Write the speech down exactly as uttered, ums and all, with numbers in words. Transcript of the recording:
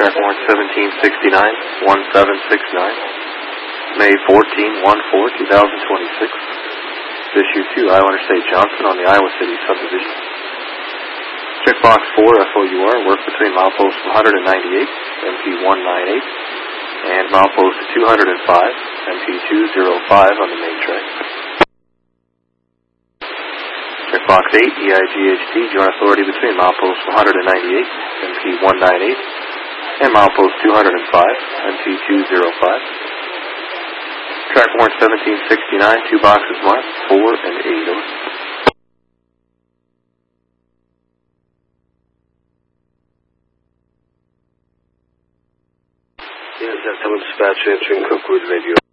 Track warrant seventeen sixty-nine, one seven six nine, May fourteenth, fourteenth, twenty twenty-six. Issue to Iowa Interstate Johnson on the Iowa City subdivision. Checkbox four, F O U R, work between milepost one ninety-eight, M P one ninety-eight, and milepost two oh five, M P two oh five on the main track. Checkbox eight, E I G H T, joint authority between milepost one ninety-eight, M P one ninety-eight, and milepost two oh five, M P two oh five. Track warrant seventeen sixty-nine, two boxes marked, four and eight. Over. Yes, that's Dispatch answering Cookwood Radio.